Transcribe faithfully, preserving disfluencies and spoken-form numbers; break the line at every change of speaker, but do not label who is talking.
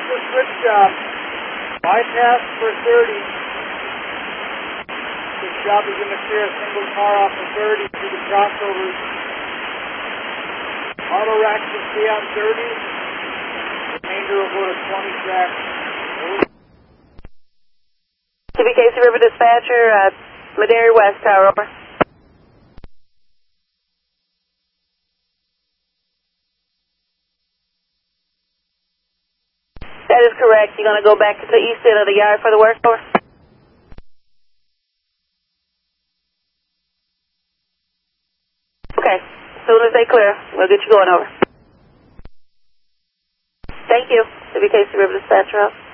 the switch job. Bypass for thirty. This job is going to clear a single car off of thirty through the crossovers. Auto rack will stay on thirty. Remainder will go to twenty track.
C B K C River Dispatcher, uh, Madera West Tower, over. That is correct. You're going to go back to the east end of the yard for the work, over? Okay. As soon as they clear, we'll get you going, over. Thank you. C B K C River Dispatcher, out.